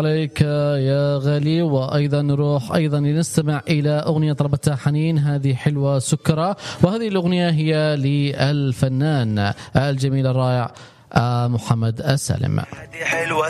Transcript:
عليك يا غالي. وأيضا نروح أيضا لنستمع إلى أغنية طلبتها حنين، هذه حلوة سكرة، وهذه الأغنية هي للفنان الجميل الرائع محمد السالم. هذه حلوة